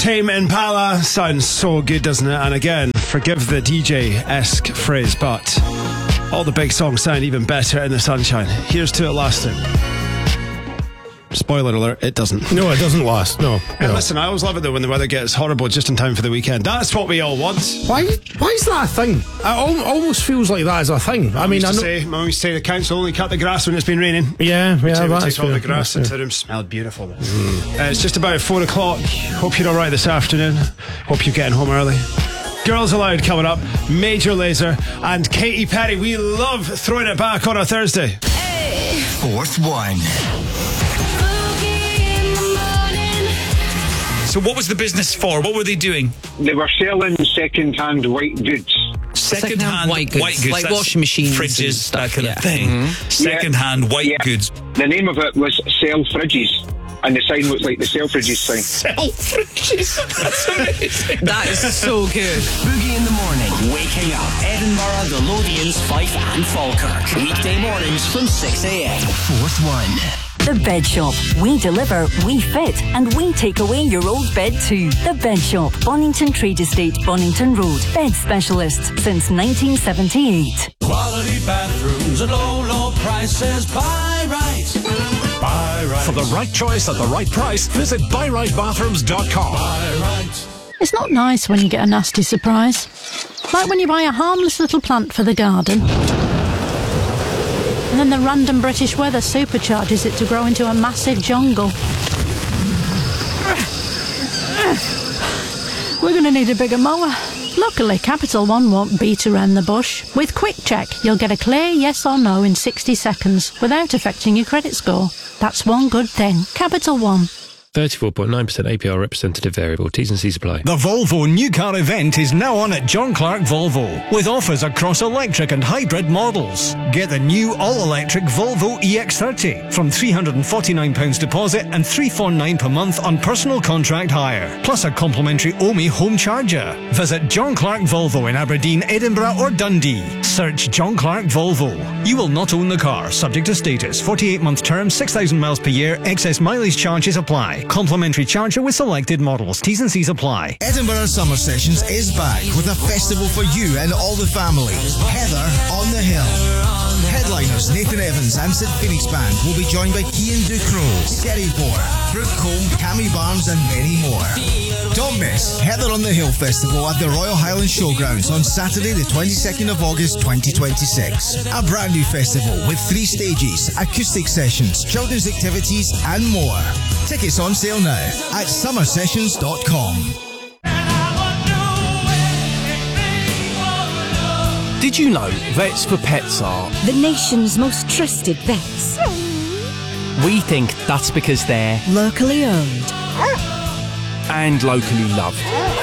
Tame Impala sounds so good, doesn't it? And again, forgive the DJ-esque phrase, but all the big songs sound even better in the sunshine. Here's to it lasting. Spoiler alert, it doesn't. No, it doesn't last. No. Listen, I always love it though when the weather gets horrible just in time for the weekend. That's what we all want. Why is that a thing? It almost feels like that is a thing. I mean, My mum used to say the council only cut the grass when it's been raining. Yeah, that's take all the grass into the room. Smelled beautiful. It's just about 4 o'clock. Hope you're alright this afternoon. Hope you're getting home early. Girls Aloud coming up. Major Lazer and Katy Perry. We love throwing it back on a Thursday. Hey. Fourth one. So what was the business for? What were they doing? They were selling second-hand white goods. Second-hand white goods. Like washing machines, fridges, that kind of thing. Second-hand white goods. The name of it was Sell Fridges. And the sign looks like the Selfridges sign. Selfridges? That's amazing. That is so good. Boogie in the morning. Waking up. Edinburgh, the Lothians, Fife and Falkirk. Weekday mornings from 6 a.m. Fourth one. The Bed Shop. We deliver, we fit, and we take away your old bed too. The Bed Shop, Bonington Trade Estate, Bonington Road. Bed specialists since 1978. Quality bathrooms at low prices. Buy right. Buy right. For the right choice at the right price, visit buyrightbathrooms.com. Buy right. It's not nice when you get a nasty surprise. Like when you buy a harmless little plant for the garden. And then the random British weather supercharges it to grow into a massive jungle. We're going to need a bigger mower. Luckily, Capital One won't beat around the bush. With Quick Check, you'll get a clear yes or no in 60 seconds without affecting your credit score. That's one good thing. Capital One. 34.9% APR representative variable. T's and C's apply. The Volvo New Car event is now on at John Clark Volvo, with offers across electric and hybrid models. Get the new all-electric Volvo EX30 from £349 deposit and £349 per month on personal contract hire, plus a complimentary OMI home charger. Visit John Clark Volvo in Aberdeen, Edinburgh or Dundee. Search John Clark Volvo. You will not own the car, subject to status. 48-month term, 6,000 miles per year, excess mileage charges apply. Complimentary charger with selected models. T's and C's apply. Edinburgh Summer Sessions is back with a festival for you and all the family. Heather on the Hill. Headliners Nathan Evans and Sid Phoenix Band will be joined by Cian Ducrot, Skerry Moore, Brooke Combe, Cammy Barnes and many more. Don't miss Heather on the Hill Festival at the Royal Highland Showgrounds on Saturday the 22nd of August 2026. A brand new festival with 3 stages, acoustic sessions, children's activities and more. Tickets on sale now at summersessions.com. Did you know Vets for Pets are the nation's most trusted vets? We think that's because they're locally owned and locally loved.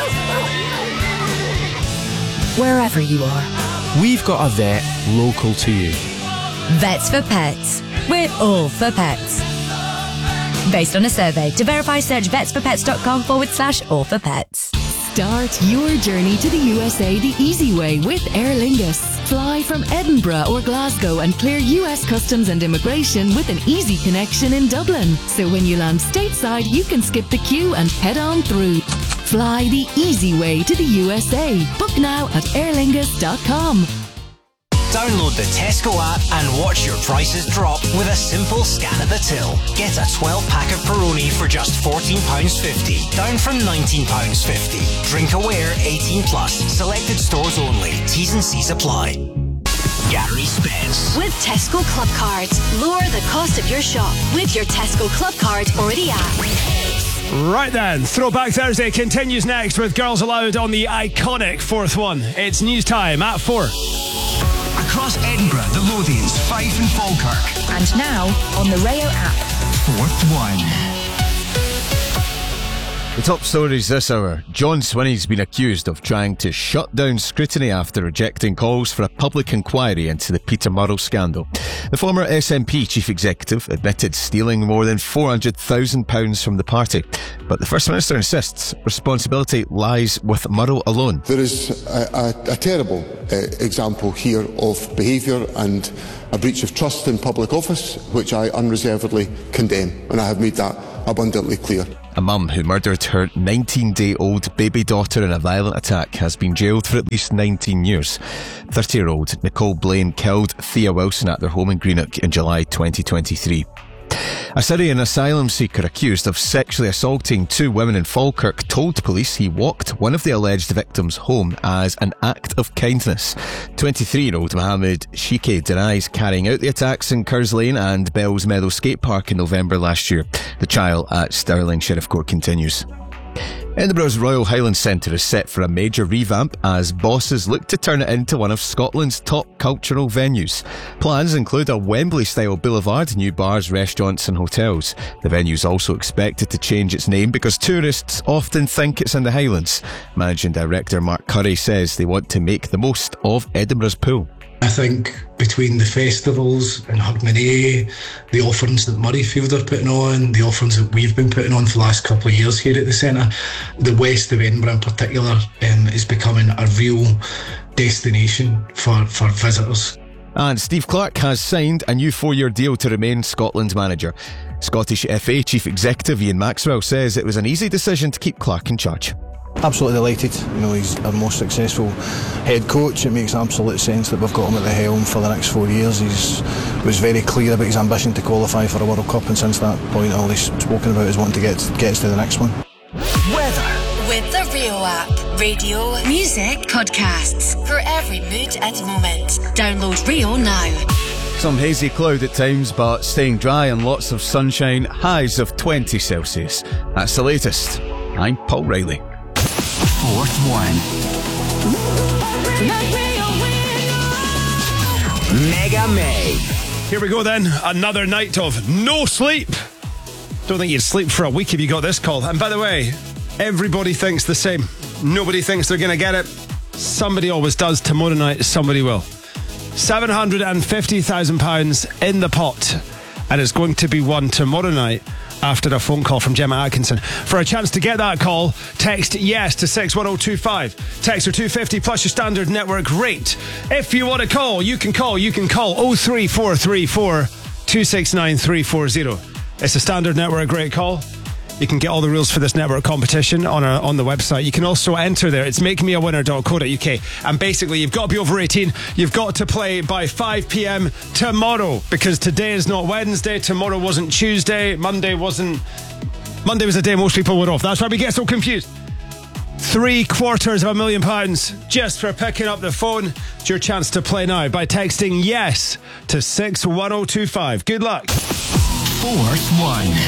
Wherever you are, we've got a vet local to you. Vets for Pets. We're all for pets. Based on a survey. To verify, search vetsforpets.com/all for pets. Start your journey to the USA the easy way with Aer Lingus. Fly from Edinburgh or Glasgow and clear US customs and immigration with an easy connection in Dublin. So when you land stateside, you can skip the queue and head on through. Fly the easy way to the USA. Book now at aerlingus.com. Download the Tesco app and watch your prices drop with a simple scan at the till. Get a 12-pack of Peroni for just £14.50, down from £19.50. Drink aware, 18 plus. Selected stores only. T's and C's apply. Gary Spence. With Tesco Club Cards, lower the cost of your shop with your Tesco Club Card or the app. Right then, Throwback Thursday continues next with Girls Aloud on the iconic Fourth One. It's news time at 4. Across Edinburgh, the Lothians, Fife and Falkirk. And now on the Rayo app. Fourth One. The top stories this hour. John Swinney's been accused of trying to shut down scrutiny after rejecting calls for a public inquiry into the Peter Murrell scandal. The former SNP chief executive admitted stealing more than £400,000 from the party. But the First Minister insists responsibility lies with Murrell alone. There is a terrible example here of behaviour and a breach of trust in public office, which I unreservedly condemn, and I have made that abundantly clear. A mum who murdered her 19-day-old baby daughter in a violent attack has been jailed for at least 19 years. 30-year-old Nicole Blaine killed Thea Wilson at their home in Greenock in July 2023. A Syrian asylum seeker accused of sexually assaulting 2 women in Falkirk told police he walked one of the alleged victims home as an act of kindness. 23-year-old Mohammed Shike denies carrying out the attacks in Kerrs Lane and Bells Meadow Skate Park in November last year. The trial at Stirling Sheriff Court continues. Edinburgh's Royal Highland Centre is set for a major revamp as bosses look to turn it into one of Scotland's top cultural venues. Plans include a Wembley-style boulevard, new bars, restaurants and hotels. The venue's also expected to change its name because tourists often think it's in the Highlands. Managing Director Mark Curry says they want to make the most of Edinburgh's pool. I think between the festivals in Hogmanay, the offerings that Murrayfield are putting on, the offerings that we've been putting on for the last couple of years here at the centre, the west of Edinburgh in particular is becoming a real destination for visitors. And Steve Clarke has signed a new 4-year deal to remain Scotland's manager. Scottish FA Chief Executive Ian Maxwell says it was an easy decision to keep Clarke in charge. Absolutely delighted. You know, he's our most successful head coach. It makes absolute sense that we've got him at the helm for the next 4 years. He's was very clear about his ambition to qualify for a World Cup, and since that point all he's spoken about is wanting to get us to the next one. Weather with the Rio app. Radio, music, podcasts for every mood and moment. Download Rio now. Some hazy cloud at times, but staying dry and lots of sunshine. Highs of 20 Celsius. That's the latest. I'm Paul Riley. Fourth one. Mega May. Here we go then. Another night of no sleep. Don't think you'd sleep for a week if you got this call. And by the way, everybody thinks the same. Nobody thinks they're going to get it. Somebody always does. Tomorrow night, somebody will. £750,000 in the pot. And it's going to be won tomorrow night after a phone call from Gemma Atkinson. For a chance to get that call, text yes to 61025. Text or 250 plus your standard network rate. If you want to call, you can call 03434 269 340. It's a standard network rate call. You can get all the rules for this network competition on the website. You can also enter there. It's makemeawinner.co.uk. And basically, you've got to be over 18. You've got to play by 5 p.m. tomorrow, because today is not Wednesday. Tomorrow wasn't Tuesday. Monday was a day most people were off. That's why we get so confused. £750,000 just for picking up the phone. It's your chance to play now by texting yes to 61025. Good luck. Fourth one.